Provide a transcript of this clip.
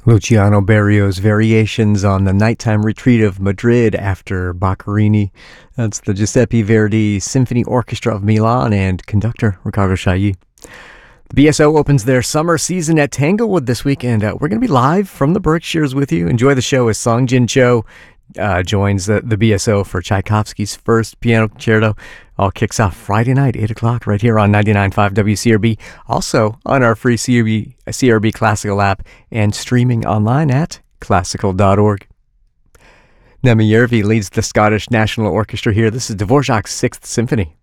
Luciano Berio's Variations on the Nighttime Retreat of Madrid after Boccherini. That's the Giuseppe Verdi Symphony Orchestra of Milan and conductor Riccardo Chailly. The BSO opens their summer season at Tanglewood this week, and we're going to be live from the Berkshires with you. Enjoy the show as Song Jin Cho joins the BSO for Tchaikovsky's first piano concerto. All kicks off Friday night, 8 o'clock, right here on 99.5 WCRB. Also on our free CRB Classical app and streaming online at classical.org. Nemi Järvi leads the Scottish National Orchestra here. This is Dvorak's Sixth Symphony.